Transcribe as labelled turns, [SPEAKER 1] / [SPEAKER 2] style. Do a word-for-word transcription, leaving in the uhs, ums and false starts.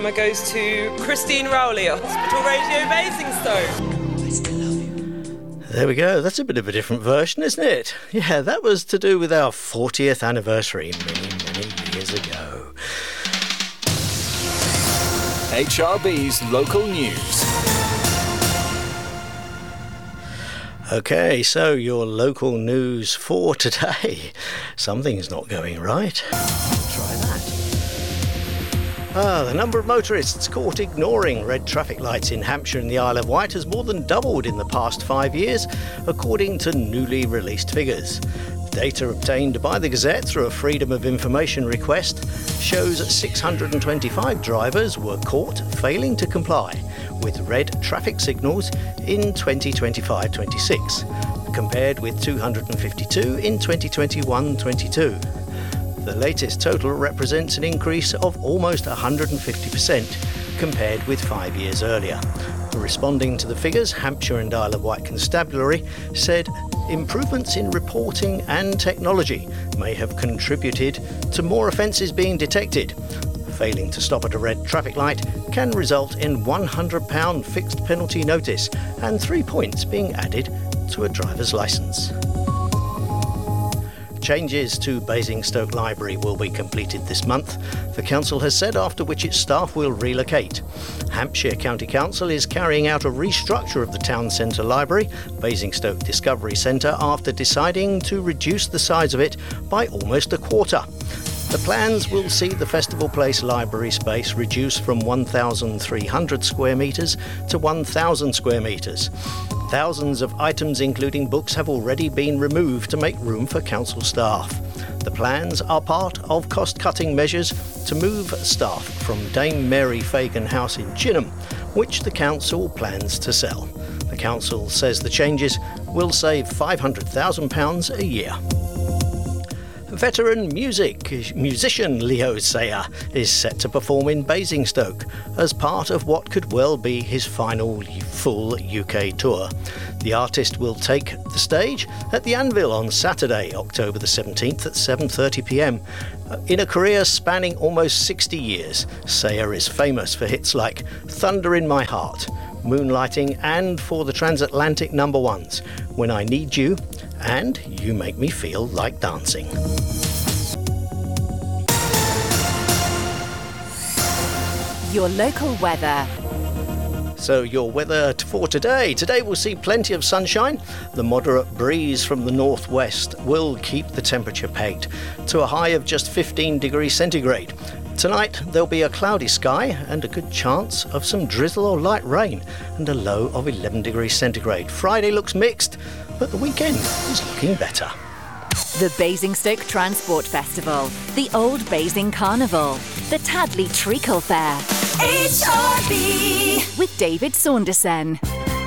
[SPEAKER 1] Summer goes to Christine Rowley at Hospital Radio Basingstoke.
[SPEAKER 2] I still love you.
[SPEAKER 3] There we go. That's a bit of a different version, isn't it? Yeah, that was to do with our fortieth anniversary many, many years ago.
[SPEAKER 4] H R B's local news.
[SPEAKER 3] OK, so your local news for today. Something's not going right. Try that. Ah, the number of motorists caught ignoring red traffic lights in Hampshire and the Isle of Wight has more than doubled in the past five years, according to newly released figures. Data obtained by the Gazette through a Freedom of Information request shows six hundred twenty-five drivers were caught failing to comply with red traffic signals in twenty twenty-five twenty-six, compared with two hundred fifty-two in twenty twenty-one twenty-two. The latest total represents an increase of almost one hundred fifty percent compared with five years earlier. Responding to the figures, Hampshire and Isle of Wight Constabulary said improvements in reporting and technology may have contributed to more offences being detected. Failing to stop at a red traffic light can result in one hundred pounds fixed penalty notice and three points being added to a driver's licence. Changes to Basingstoke Library will be completed this month, the council has said, after which its staff will relocate. Hampshire County Council is carrying out a restructure of the town centre library, Basingstoke Discovery Centre, after deciding to reduce the size of it by almost a quarter. The plans will see the Festival Place library space reduce from one thousand three hundred square metres to one thousand square metres. Thousands of items, including books, have already been removed to make room for council staff. The plans are part of cost-cutting measures to move staff from Dame Mary Fagan House in Chinham, which the council plans to sell. The council says the changes will save five hundred thousand pounds a year. Veteran music musician Leo Sayer is set to perform in Basingstoke as part of what could well be his final full U K tour. The artist will take the stage at the Anvil on Saturday, October the seventeenth at seven thirty p m. In a career spanning almost sixty years, Sayer is famous for hits like Thunder in My Heart, Moonlighting, and for the transatlantic number ones, When I Need You and You Make Me Feel Like Dancing.
[SPEAKER 5] Your local weather.
[SPEAKER 3] So your weather for today. Today we'll see plenty of sunshine. The moderate breeze from the northwest will keep the temperature pegged to a high of just fifteen degrees centigrade. Tonight there'll be a cloudy sky and a good chance of some drizzle or light rain and a low of eleven degrees centigrade. Friday looks mixed, but the weekend is looking better.
[SPEAKER 5] The Basingstoke Transport Festival, the Old Basing Carnival, the Tadley Treacle Fair. H R B with David Saunderson.